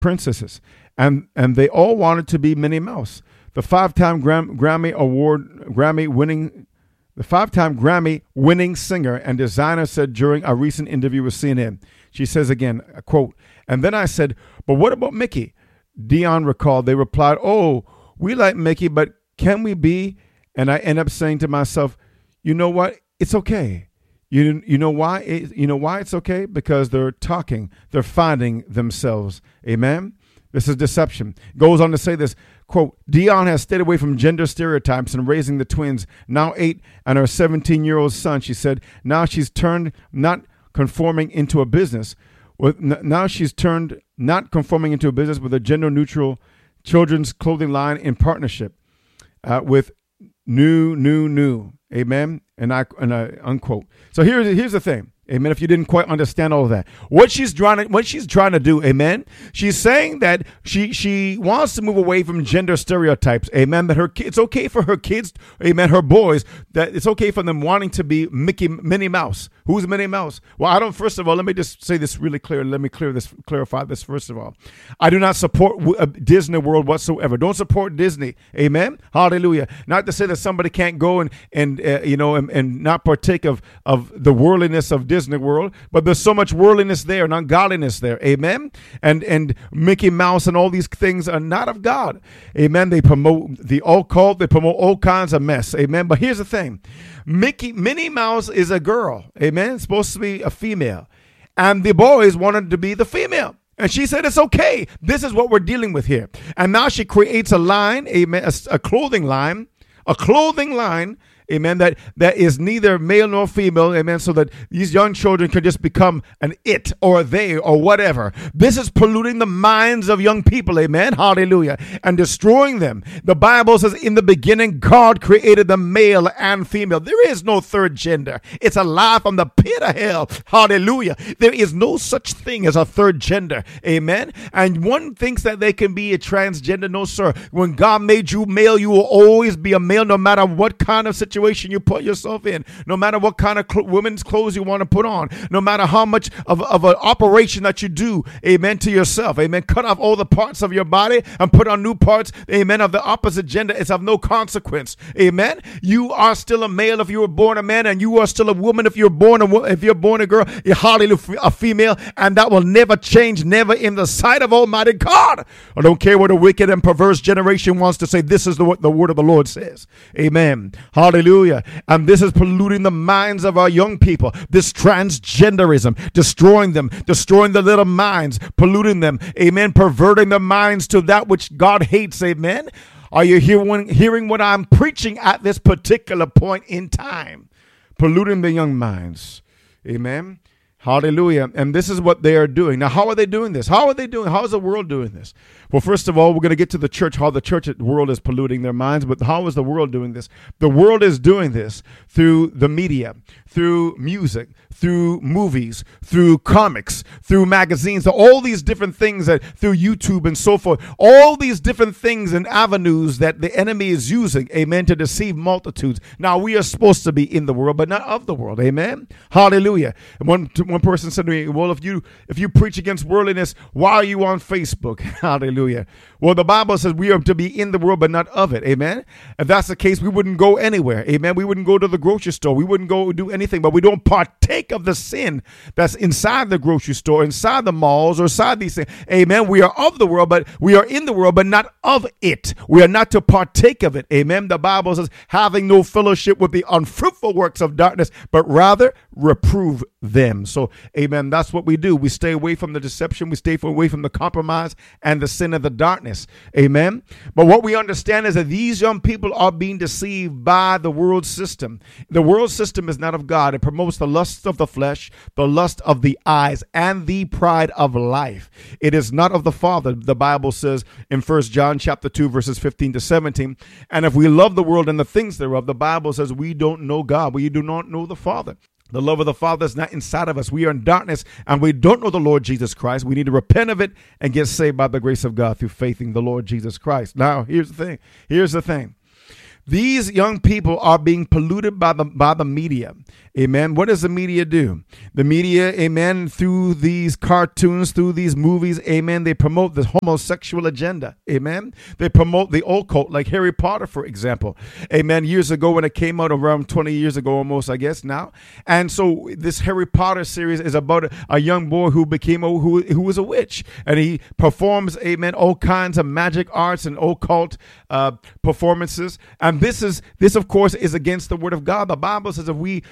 princesses, and they all wanted to be Minnie Mouse. The five-time Grammy winning singer and designer said during a recent interview with CNN. She says again, quote, "And then I said, but what about Mickey?" Dion recalled. They replied, "Oh, we like Mickey, but can we be?" And I end up saying to myself, you know what? It's okay. You know why? You know why it's okay? Because they're finding themselves. Amen. This is deception. Goes on to say this, quote, "Dion has stayed away from gender stereotypes and raising the twins, now 8, and her 17-year-old son," she said. Now she's turned not conforming into a business with a gender-neutral children's clothing line in partnership with New. Amen. And I unquote. So here's the thing. Amen. If you didn't quite understand all of that, what she's trying to do, amen. She's saying that she wants to move away from gender stereotypes, amen. That it's okay for her kids, amen, her boys, that it's okay for them wanting to be Minnie Mouse. Who's Minnie Mouse? Well, first of all, let me just say this really clear. Let me clarify this first of all. I do not support Disney World whatsoever. Don't support Disney, amen. Hallelujah. Not to say that somebody can't go and not partake of the worldliness of Disney World, but there's so much worldliness there and ungodliness there, amen. And Mickey Mouse and all these things are not of God, amen. They promote the occult, they promote all kinds of mess, amen. But here's the thing: Minnie Mouse is a girl, amen. It's supposed to be a female, and the boys wanted to be the female. And she said, it's okay. This is what we're dealing with here. And now she creates a line, amen, a clothing line, amen, that is neither male nor female, amen, so that these young children can just become an it or a they or whatever. This is polluting the minds of young people, amen, hallelujah, and destroying them. The Bible says in the beginning, God created the male and female. There is no third gender. It's a lie from the pit of hell, hallelujah. There is no such thing as a third gender, amen. And one thinks that they can be a transgender. No, sir. When God made you male, you will always be a male, no matter what kind of situation you put yourself in, no matter what kind of women's clothes you want to put on, no matter how much of an operation that you do, amen, to yourself, amen. Cut off all the parts of your body and put on new parts, amen, of the opposite gender. It's of no consequence, amen. You are still a male if you were born a man, and you are still a woman if you're born a girl, hallelujah, a female, and that will never change, never, in the sight of Almighty God. I don't care what a wicked and perverse generation wants to say. This is what the word of the Lord says, amen, hallelujah. And this is polluting the minds of our young people. This transgenderism, destroying the little minds, polluting them, amen, perverting their minds to that which God hates, amen. Are you hearing what I'm preaching at this particular point in time? Polluting the young minds, amen. Hallelujah. And this is what they are doing. Now, how are they doing this? How is the world doing this? Well, first of all, we're going to get to the church, how the world is polluting their minds. But how is the world doing this? The world is doing this through the media, through music, through movies, through comics, through magazines, all these different things, through YouTube and so forth, all these different things and avenues that the enemy is using, amen, to deceive multitudes. Now, we are supposed to be in the world, but not of the world, amen. Hallelujah. And one person said to me, well, if you preach against worldliness, why are you on Facebook? Hallelujah. Well, the Bible says we are to be in the world, but not of it, amen. If that's the case, we wouldn't go anywhere, amen. We wouldn't go to the grocery store. We wouldn't go do anything, but we don't partake of the sin that's inside the grocery store, inside the malls, or inside these things, amen. We are of the world, but we are in the world, but not of it. We are not to partake of it, amen. The Bible says, having no fellowship with the unfruitful works of darkness, but rather reprove them. So, amen, that's what we do. We stay away from the deception. We stay away from the compromise and the sin of the darkness, amen. But what we understand is that these young people are being deceived by the world system. The world system is not of God. It promotes the lust of the flesh, the lust of the eyes, and the pride of life. It is not of the Father. The Bible says in 1 John chapter 2, verses 15 to 17, and if we love the world and the things thereof, the Bible says we don't know God. We do not know the Father. The love of the Father is not inside of us. We are in darkness and we don't know the Lord Jesus Christ. We need to repent of it and get saved by the grace of God through faith in the Lord Jesus Christ. Now, here's the thing. These young people are being polluted by the media. Amen. What does the media do? The media, amen, through these cartoons, through these movies, amen, they promote the homosexual agenda. Amen. They promote the occult, like Harry Potter, for example. Amen. Years ago, when it came out, around 20 years ago almost, I guess now. And so this Harry Potter series is about a young boy who became who was a witch, and he performs, amen, all kinds of magic arts and occult performances. And this of course is against the word of God. The Bible says if we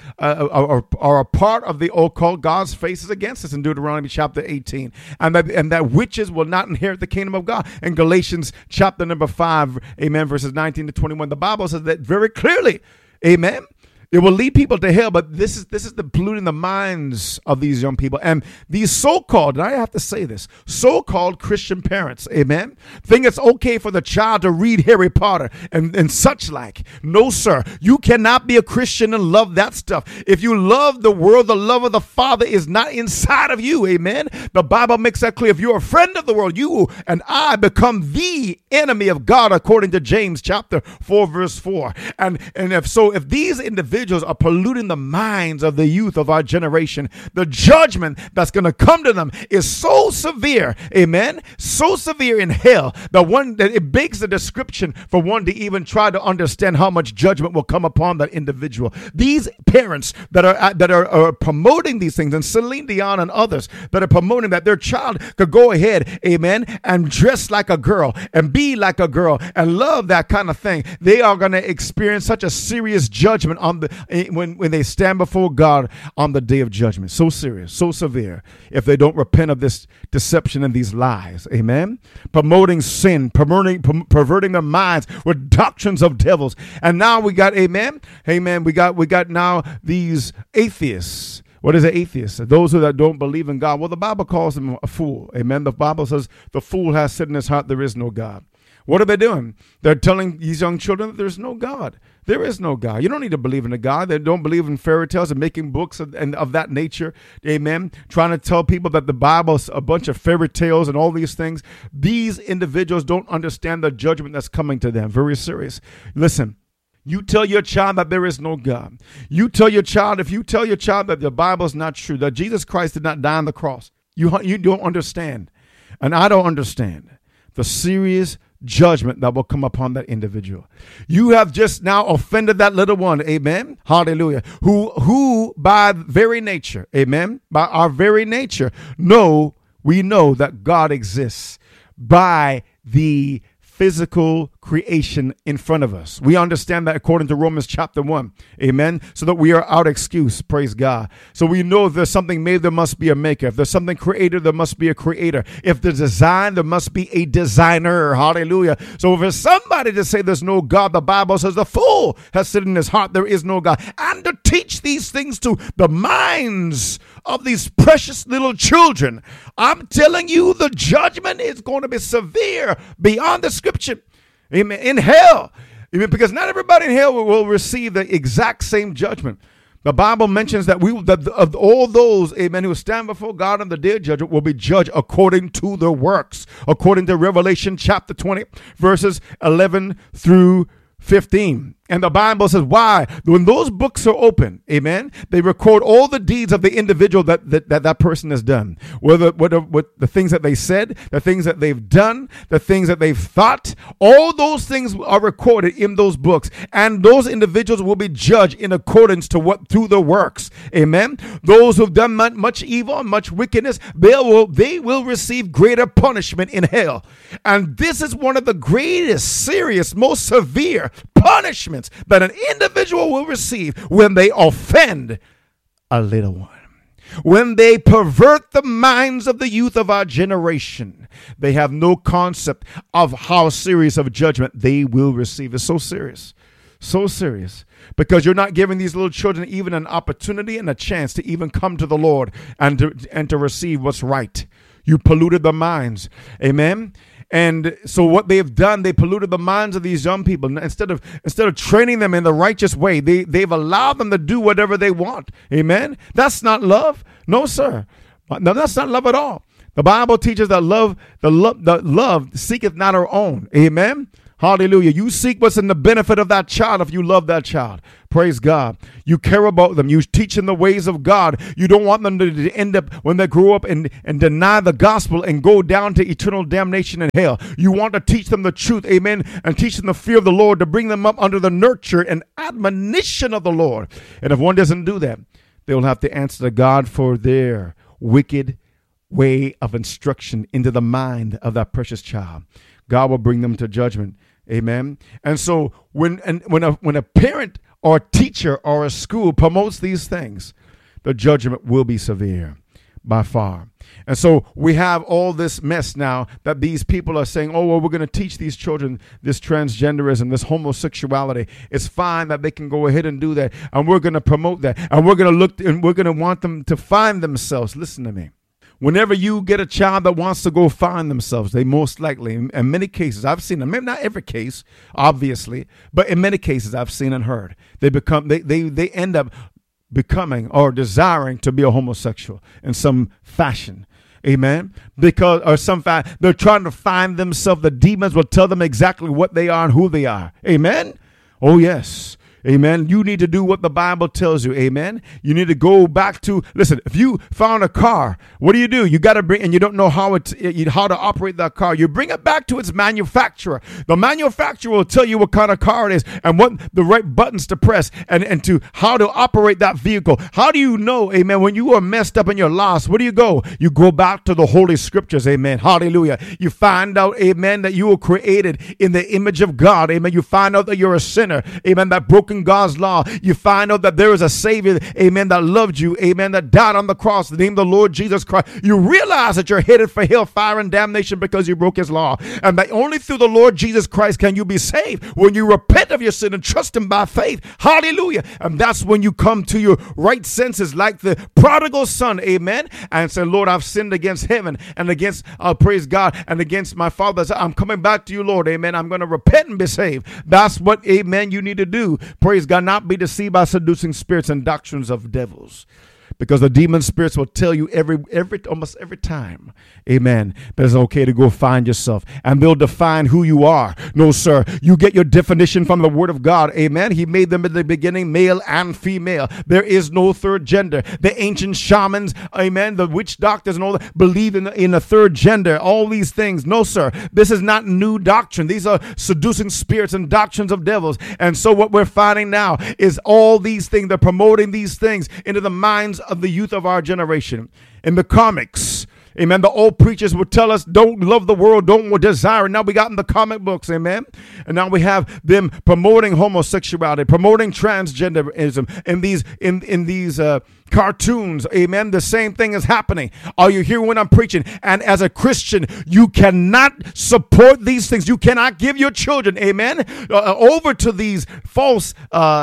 are a part of the occult, God's face is against us in Deuteronomy chapter 18, and that witches will not inherit the kingdom of God. In Galatians chapter number 5, amen, verses 19 to 21, the Bible says that very clearly. Amen. It will lead people to hell, but this is the polluting the minds of these young people. And these so-called, and I have to say this, so-called Christian parents, amen, think it's okay for the child to read Harry Potter and such like. No, sir. You cannot be a Christian and love that stuff. If you love the world, the love of the Father is not inside of you, amen. The Bible makes that clear. If you're a friend of the world, you and I become the enemy of God, according to James chapter 4, verse 4. And if these individuals are polluting the minds of the youth of our generation, the judgment that's going to come to them is so severe, amen, so severe in hell, that it begs the description for one to even try to understand how much judgment will come upon that individual. These parents that are promoting these things, and Celine Dion and others that are promoting that their child could go ahead, amen, and dress like a girl and be like a girl and love that kind of thing, they are going to experience such a serious judgment when they stand before God on the day of judgment. So serious, so severe, if they don't repent of this deception and these lies. Amen. Promoting sin, perverting their minds with doctrines of devils. And now we got, amen, we got now these atheists. What is an atheist? Those that don't believe in God. Well, the Bible calls them a fool. Amen. The Bible says the fool has said in his heart, there is no God. What are they doing? They're telling these young children that there's no God. There is no God. You don't need to believe in a God. They don't believe in fairy tales and making books and of that nature. Amen. Trying to tell people that the Bible's a bunch of fairy tales and all these things. These individuals don't understand the judgment that's coming to them. Very serious. Listen. You tell your child that there is no God. If you tell your child that the Bible is not true, that Jesus Christ did not die on the cross, you don't understand. And I don't understand the serious judgment that will come upon that individual. You have just now offended that little one, amen, hallelujah, who by very nature, amen, by our very nature, we know that God exists by the physical creation in front of us. We understand that according to Romans chapter 1. Amen. So that we are out excuse. Praise God. So we know if there's something made, there must be a maker. If there's something created, there must be a creator. If there's design, there must be a designer. Hallelujah. So if there's somebody to say there's no God, the Bible says the fool has said in his heart there is no God. And to teach these things to the minds of these precious little children, I'm telling you, the judgment is going to be severe beyond description. Amen. In hell. Amen. Because not everybody in hell will receive the exact same judgment. The Bible mentions that of all those, amen, who stand before God on the day of judgment will be judged according to their works, according to Revelation chapter 20, verses 11 through 15. And the Bible says, why? When those books are open, amen, they record all the deeds of the individual that person has done. Whether the things that they said, the things that they've done, the things that they've thought, all those things are recorded in those books. And those individuals will be judged in accordance to through their works. Amen. Those who've done much evil and much wickedness, they will receive greater punishment in hell. And this is one of the greatest, serious, most severe punishments that an individual will receive when they offend a little one. When they pervert the minds of the youth of our generation, they have no concept of how serious of judgment they will receive. It's so serious. So serious. Because you're not giving these little children even an opportunity and a chance to even come to the Lord and to receive what's right. You polluted the minds. Amen. And so what they've done, they polluted the minds of these young people. Instead of training them in the righteous way, they've allowed them to do whatever they want. Amen. That's not love. No, sir. No, that's not love at all. The Bible teaches that love seeketh not her own. Amen. Hallelujah. You seek what's in the benefit of that child if you love that child. Praise God. You care about them. You teach them the ways of God. You don't want them to end up when they grow up and deny the gospel and go down to eternal damnation and hell. You want to teach them the truth, amen, and teach them the fear of the Lord, to bring them up under the nurture and admonition of the Lord. And if one doesn't do that, they will have to answer to God for their wicked way of instruction into the mind of that precious child. God will bring them to judgment. Amen. And so when a parent or a teacher or a school promotes these things, the judgment will be severe by far. And so we have all this mess now that these people are saying, oh, well, we're going to teach these children this transgenderism, this homosexuality. It's fine that they can go ahead and do that. And we're going to promote that. And we're going to look and we're going to want them to find themselves. Listen to me. Whenever you get a child that wants to go find themselves, they most likely, in many cases, I've seen them, maybe not every case, obviously, but in many cases I've seen and heard, they end up becoming or desiring to be a homosexual in some fashion. Amen. Because, they're trying to find themselves. The demons will tell them exactly what they are and who they are. Amen. Oh, yes. Amen. You need to do what the Bible tells you. Amen. You need to go back to, listen, if you found a car, what do? You got to bring, and you don't know how to operate that car. You bring it back to its manufacturer. The manufacturer will tell you what kind of car it is and what the right buttons to press and to how to operate that vehicle. How do you know, amen, when you are messed up and you're lost, where do you go? You go back to the Holy Scriptures. Amen. Hallelujah. You find out, amen, that you were created in the image of God. Amen. You find out that you're a sinner. Amen. That broken God's law. You find out that there is a Savior, amen, that loved you, amen, that died on the cross, the name of the Lord Jesus Christ. You realize that you're headed for hell, fire, and damnation because you broke his law. And that only through the Lord Jesus Christ can you be saved, when you repent of your sin and trust him by faith. Hallelujah. And that's when you come to your right senses like the prodigal son, amen, and say, Lord, I've sinned against heaven and against, praise God, and against my father. I'm coming back to you, Lord, amen. I'm going to repent and be saved. That's what, amen, you need to do. Praise God, not be deceived by seducing spirits and doctrines of devils. Because the demon spirits will tell you almost every time, amen, that it's okay to go find yourself. And they'll define who you are. No, sir. You get your definition from the word of God. Amen. He made them in the beginning, male and female. There is no third gender. The ancient shamans, amen, the witch doctors and all that believe in a third gender. All these things. No, sir. This is not new doctrine. These are seducing spirits and doctrines of devils. And so what we're finding now is all these things, they're promoting these things into the minds of the youth of our generation. In the comics, amen, the old preachers would tell us, don't love the world, don't desire it. Now we got in the comic books, amen, and now we have them promoting homosexuality, promoting transgenderism in these cartoons, amen. The same thing is happening. Are you hearing when I'm preaching? And as a Christian, you cannot support these things. You cannot give your children, amen, over to these false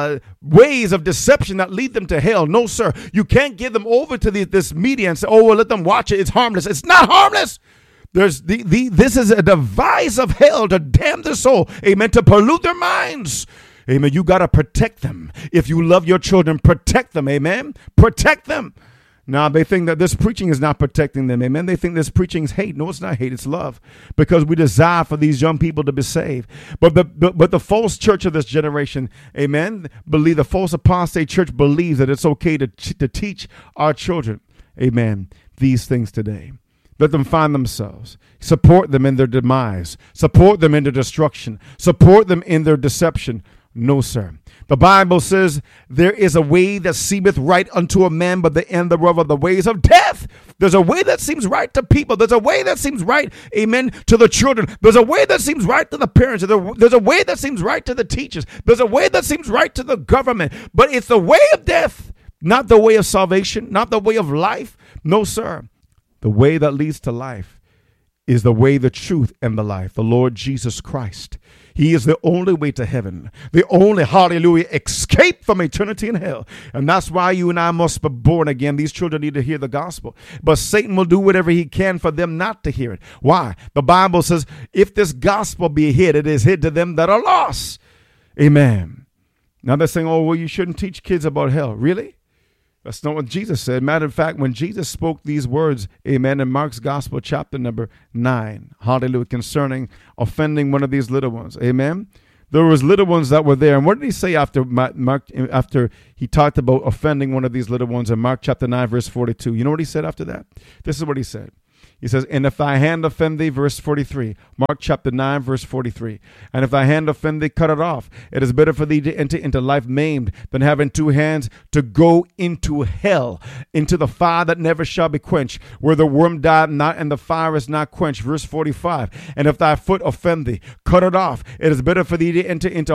ways of deception that lead them to hell. No, sir. You can't give them over to this media and say, oh, well, let them watch it. It's harmless. It's not harmless. There's this is a device of hell to damn their soul, amen, to pollute their minds. Amen. You got to protect them. If you love your children, protect them. Amen. Protect them. Now, they think that this preaching is not protecting them. Amen. They think this preaching is hate. No, it's not hate. It's love. Because we desire for these young people to be saved. But the false church of this generation, amen, the false apostate church believes that it's okay to teach our children, amen, these things today. Let them find themselves. Support them in their demise. Support them in their destruction. Support them in their deception. No, sir. The Bible says there is a way that seemeth right unto a man, but the end thereof are the ways of death. There's a way that seems right to people. There's a way that seems right, amen, to the children. There's a way that seems right to the parents. There's a way that seems right to the teachers. There's a way that seems right to the government. But it's the way of death, not the way of salvation, not the way of life. No, sir. The way that leads to life is the way, the truth, and the life, the Lord Jesus Christ. He is the only way to heaven, the only, hallelujah, escape from eternity in hell. And that's why you and I must be born again. These children need to hear the gospel. But Satan will do whatever he can for them not to hear it. Why? The Bible says, if this gospel be hid, it is hid to them that are lost. Amen. Now they're saying, oh, well, you shouldn't teach kids about hell. Really? That's not what Jesus said. Matter of fact, when Jesus spoke these words, amen, in Mark's Gospel, chapter number 9, hallelujah, concerning offending one of these little ones, amen. There was little ones that were there. And what did he say after Mark, after he talked about offending one of these little ones in Mark chapter 9, verse 42? You know what he said after that? This is what he said. He says, and if thy hand offend thee, verse 43, Mark chapter 9, verse 43, and if thy hand offend thee, cut it off. It is better for thee to enter into life maimed than having two hands to go into hell, into the fire that never shall be quenched, where the worm died not and the fire is not quenched. Verse 45, and if thy foot offend thee, cut it off. It is better for thee to enter into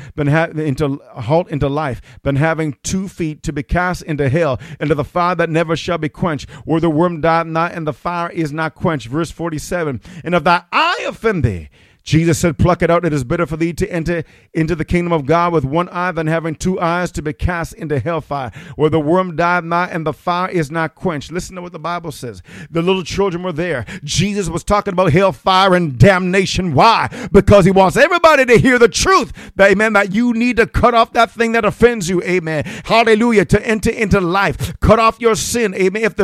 life than having 2 feet to be cast into hell, into the fire that never shall be quenched, where the worm died not and the fire is not quenched. Verse 47, and if thy eye offend thee, Jesus said, pluck it out. It is better for thee to enter into the kingdom of God with one eye than having 2 eyes to be cast into hellfire, where the worm died not and the fire is not quenched. Listen to what the Bible says. The little children were there. Jesus was talking about hellfire and damnation. Why? Because he wants everybody to hear the truth. Amen. That you need to cut off that thing that offends you. Amen. Hallelujah. To enter into life. Cut off your sin. Amen. If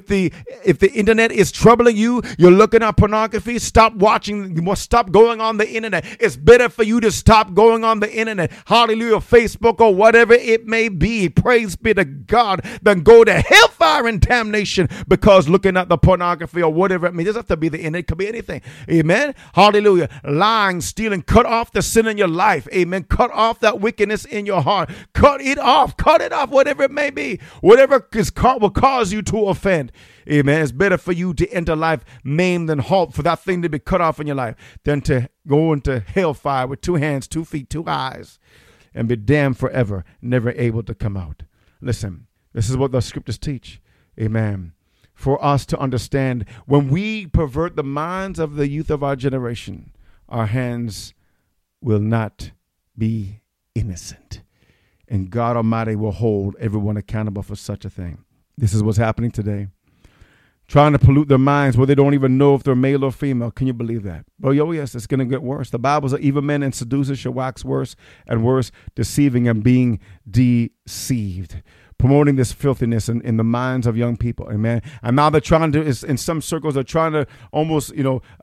the internet is troubling you, you're looking at pornography, stop watching, stop going on the internet. It's better for you to stop going on the internet. Hallelujah. Facebook or whatever it may be. Praise be to God. Than go to hellfire and damnation because looking at the pornography or whatever it may. It doesn't have to be the internet. It could be anything. Amen. Hallelujah. Lying, stealing. Cut off the sin in your life. Amen. Cut off that wickedness in your heart. Cut it off. Cut it off. Whatever it may be. Whatever will cause you to offend. Amen. It's better for you to enter life maimed and halt, for that thing to be cut off in your life, than to go into hellfire with 2 hands, 2 feet, 2 eyes, and be damned forever, never able to come out. Listen, this is what the scriptures teach. Amen. For us to understand, when we pervert the minds of the youth of our generation, our hands will not be innocent. And God Almighty will hold everyone accountable for such a thing. This is what's happening today. Trying to pollute their minds where they don't even know if they're male or female. Can you believe that? Oh, yes, it's going to get worse. The Bible says evil men and seducers shall wax worse and worse, deceiving and being deceived. Promoting this filthiness in the minds of young people. Amen. And now they're trying to, in some circles, they're trying to almost,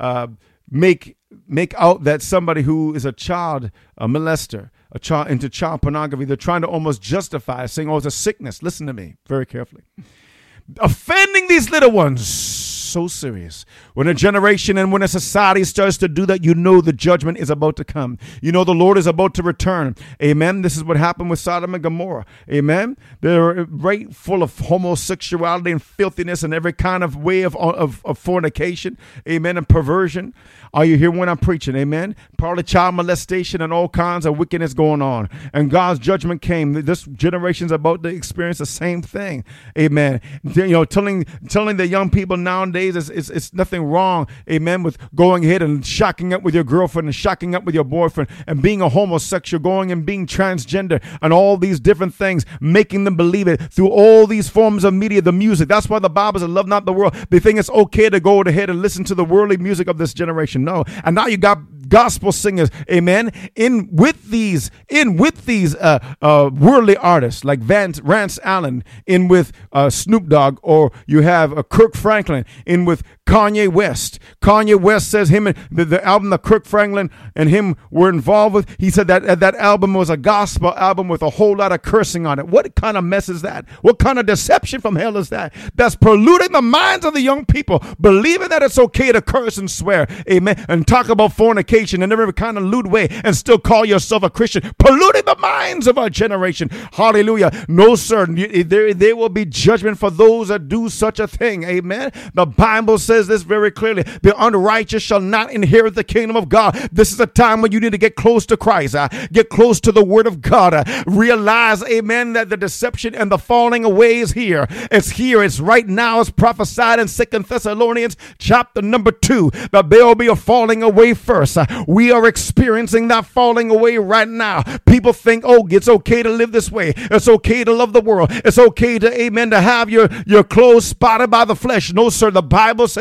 make out that somebody who is a child, a molester, a child into child pornography, they're trying to almost justify saying, oh, it's a sickness. Listen to me very carefully. Offending these little ones, so serious. When a generation and when a society starts to do that, you know the judgment is about to come. You know the Lord is about to return. Amen. This is what happened with Sodom and Gomorrah. Amen. They're right full of homosexuality and filthiness and every kind of way of fornication. Amen. And perversion. Are you hearing what I'm preaching? Amen. Probably child molestation and all kinds of wickedness going on. And God's judgment came. This generation's about to experience the same thing. Amen. Telling the young people nowadays it's nothing wrong. Amen. With going ahead and shacking up with your girlfriend and shacking up with your boyfriend and being a homosexual, going and being transgender and all these different things, making them believe it through all these forms of media, the music. That's why the Bible says, love not the world. They think it's okay to go ahead and listen to the worldly music of this generation. No. And now you got gospel singers, amen, in with these worldly artists like Rance Allen, in with Snoop Dogg, or you have Kirk Franklin in with Kanye West. Kanye West says him and the album that Kirk Franklin and him were involved with, he said that album was a gospel album with a whole lot of cursing on it. What kind of mess is that? What kind of deception from hell is that? That's polluting the minds of the young people, believing that it's okay to curse and swear, amen, and talk about fornication in every kind of lewd way and still call yourself a Christian, polluting the minds of our generation. Hallelujah. No, sir. There will be judgment for those that do such a thing. Amen. The Bible says this very clearly. The unrighteous shall not inherit the kingdom of God. This is a time when you need to get close to Christ. Get close to the word of God. Realize, amen, that the deception and the falling away is here. It's here. It's right now. It's prophesied in 2 Thessalonians chapter number 2 that there will be a falling away first. We are experiencing that falling away right now. People think, oh, it's okay to live this way. It's okay to love the world. It's okay to, amen, to have your clothes spotted by the flesh. No, sir. The Bible says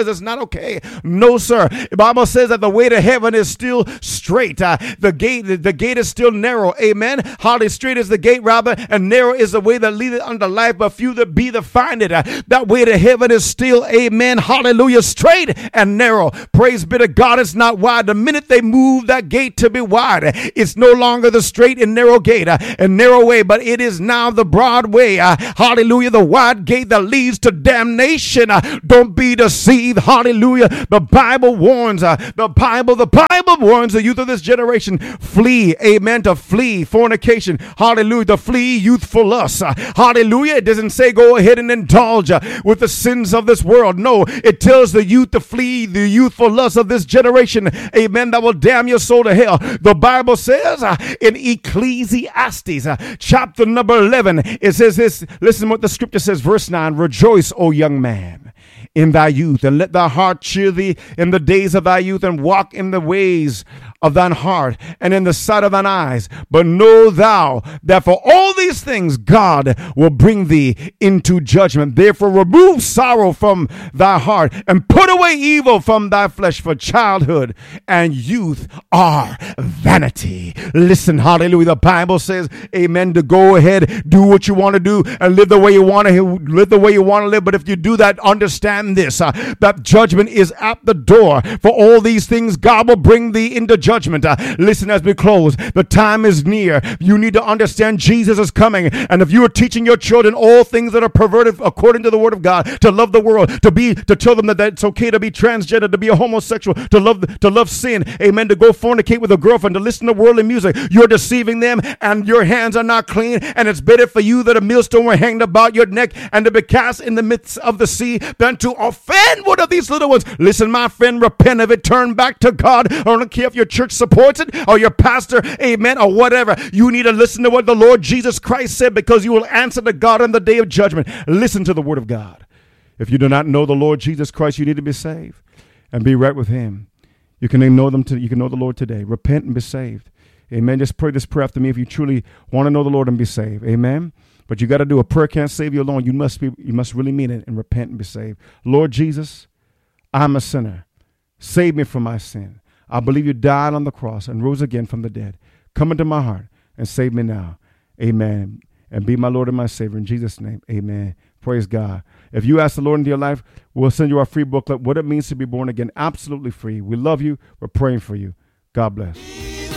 it's not okay. No, sir. The Bible says that the way to heaven is still straight. The gate is still narrow. Amen. Hardly straight is the gate, rather, and narrow is the way that leadeth unto life, but few that be that find it. That way to heaven is still, amen, hallelujah, straight and narrow. Praise be to God. It's not wide. The minute they move that gate to be wide, it's no longer the straight and narrow gate and narrow way, but it is now the broad way. Hallelujah. The wide gate that leads to damnation. Don't be deceived. Hallelujah. The Bible warns, the Bible warns the youth of this generation, flee, amen, to flee fornication. Hallelujah. To flee youthful lust. Hallelujah. It doesn't say go ahead and indulge with the sins of this world. No, it tells the youth to flee the youthful lust of this generation. Amen. That will damn your soul to hell. The Bible says in Ecclesiastes chapter number 11, it says this. Listen what the scripture says, verse 9. Rejoice, O young man, in thy youth, and let thy heart cheer thee in the days of thy youth, and walk in the ways of thine heart and in the sight of thine eyes. But know thou that for all these things God will bring thee into judgment. Therefore remove sorrow from thy heart and put away evil from thy flesh, for childhood and youth are vanity. Listen, hallelujah. The Bible says, amen, to go ahead, do what you want to do and live the way you want to live. But if you do that, understand this, that judgment is at the door. For all these things God will bring thee into judgment. Listen, as we close, the time is near. You need to understand Jesus is coming. And if you are teaching your children all things that are perverted according to the word of God, to love the world, to tell them that it's okay to be transgender, to be a homosexual, to love sin, amen, to go fornicate with a girlfriend, to listen to worldly music, you're deceiving them and your hands are not clean. And it's better for you that a millstone were hanged about your neck and to be cast in the midst of the sea than to offend one of these little ones. Listen, my friend, repent of it. Turn back to God. I don't care if your church supports it or your pastor, amen, or whatever. You need to listen to what the Lord Jesus Christ said, because you will answer to God on the day of judgment. Listen to the word of God. If you do not know the Lord Jesus Christ, you need to be saved and be right with him. You can know you can know the Lord today. Repent and be saved. Amen. Just pray this prayer after me if you truly want to know the Lord and be saved. Amen. But you got to do a prayer can't save you alone. You must really mean it and repent and be saved. Lord Jesus, I'm a sinner. Save me from my sin. I believe you died on the cross and rose again from the dead. Come into my heart and save me now. Amen. And be my Lord and my Savior. In Jesus' name, amen. Praise God. If you ask the Lord into your life, we'll send you our free booklet, What It Means to Be Born Again. Absolutely free. We love you. We're praying for you. God bless.